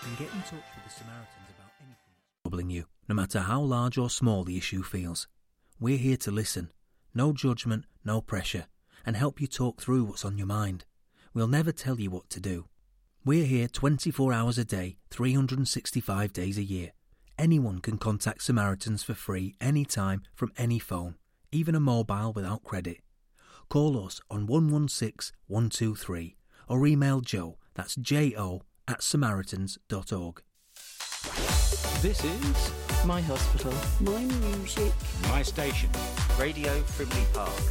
can get in touch with the Samaritans about anything troubling you, no matter how large or small the issue feels. We're here to listen. No judgment, no pressure, and help you talk through what's on your mind. We'll never tell you what to do. We're here 24 hours a day, 365 days a year. Anyone can contact Samaritans for free anytime from any phone, even a mobile without credit. Call us on 116 123 or email Joe, that's Jo, @samaritans.org. This is My hospital. My music. My station. Radio Frimley Park.